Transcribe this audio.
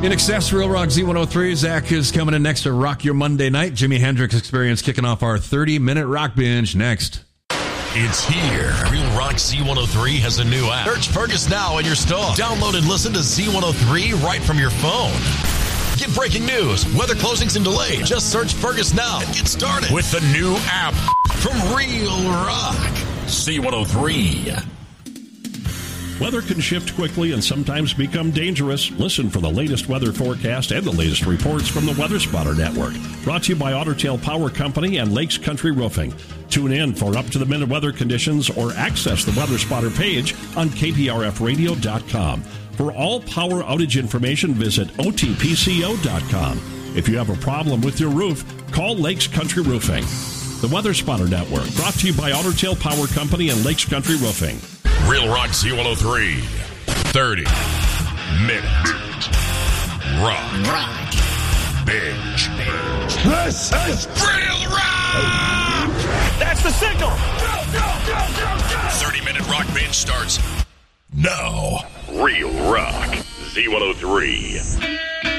In excess, Real Rock Z103. Zach is coming in next to rock your Monday night. Jimi Hendrix Experience kicking off our 30-minute rock binge next. It's here. Real Rock Z103 has a new app. Search Fergus now in your store. Download and listen to Z103 right from your phone. Get breaking news, weather closings and delays. Just search Fergus now and get started with the new app from Real Rock Z103. Weather can shift quickly and sometimes become dangerous. Listen for the latest weather forecast and the latest reports from the Weather Spotter Network. Brought to you by Otter Tail Power Company and Lakes Country Roofing. Tune in for up-to-the-minute weather conditions or access the Weather Spotter page on KPRFradio.com. For all power outage information, visit OTPCO.com. If you have a problem with your roof, call Lakes Country Roofing. The Weather Spotter Network, brought to you by Otter Tail Power Company and Lakes Country Roofing. Real Rock Z103, 30-minute rock binge. This is Real Rock! That's the signal! Go, go, go, go, go! 30-minute rock binge starts now. Real Rock Z103.